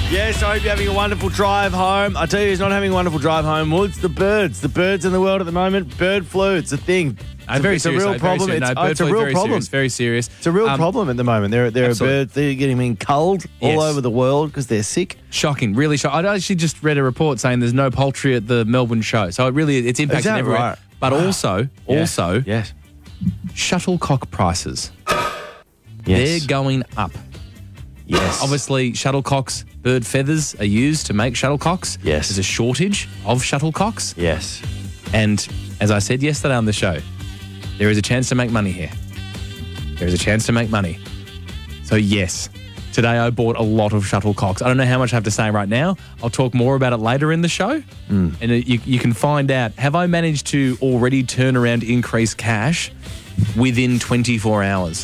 Yes, I hope you're having a wonderful drive home. I tell you who's not having a wonderful drive home. Well, it's the birds. The birds in the world at the moment. Bird flu. It's a thing. It's a real problem. It's a real problem. Very serious. It's a real problem at the moment. There are Absolutely. birds. They're getting culled all over the world because they're sick. Shocking, really shocking. I actually just read a report saying there's no poultry at the Melbourne show. So it's impacting everywhere. Right? But also, yes, shuttlecock prices. yes, They're going up. yes. Obviously, shuttlecocks, bird feathers are used to make shuttlecocks. Yes. There's a shortage of shuttlecocks. Yes. And as I said yesterday on the show, there is a chance to make money here. There is a chance to make money. So yes, today I bought a lot of shuttlecocks. I don't know how much I have to say right now. I'll talk more about it later in the show. And you can find out, have I managed to already turn around increased cash within 24 hours?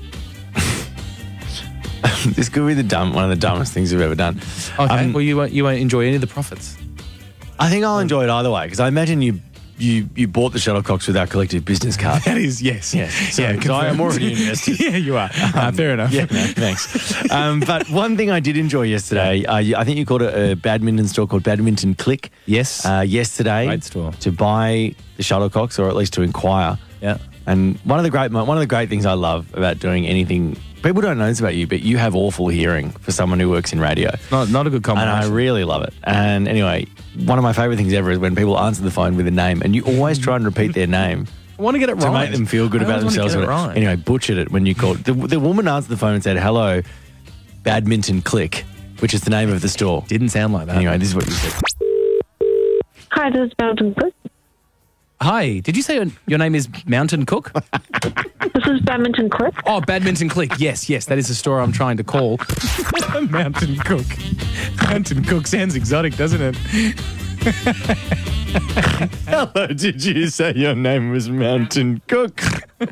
This could be one of the dumbest things we've ever done. Okay, well, you won't enjoy any of the profits. I think I'll enjoy it either way because I imagine you bought the shuttlecocks with our collective business card. That is, yes. So I am already invested. Yeah, you are. Fair enough. Yeah, no, thanks. But one thing I did enjoy yesterday, I think you called it a badminton store called Badminton Click. Yes. Yesterday, Great store. to buy the shuttlecocks or at least to inquire. Yeah. And one of the great things I love about doing anything, people don't know this about you, but you have awful hearing for someone who works in radio. Not a good combination. And I really love it. And anyway, one of my favourite things ever is when people answer the phone with a name and you always try and repeat their name. I want to get it right. To make them feel good about themselves. Right. Anyway, butchered it when you called. The woman answered the phone and said, "Hello, Badminton Click," which is the name of the store. Didn't sound like that. Anyway, this is what you said. Hi, this is Mountain Cook. Hi, did you say your name is Mountain Cook? This is Badminton Click. Oh, Badminton Click. Yes, that is the store I'm trying to call. Mountain Cook. Mountain Cook sounds exotic, doesn't it? Hello, did you say your name was Mountain Cook?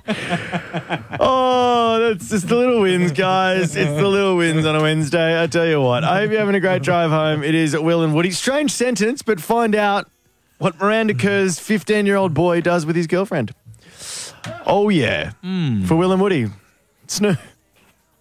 Oh, that's just the little wins, guys. It's the little wins on a Wednesday. I tell you what, I hope you're having a great drive home. It is Will and Woody. Strange sentence, but find out what Miranda Kerr's 15-year-old boy does with his girlfriend. Oh, yeah. For Will and Woody. Snoo.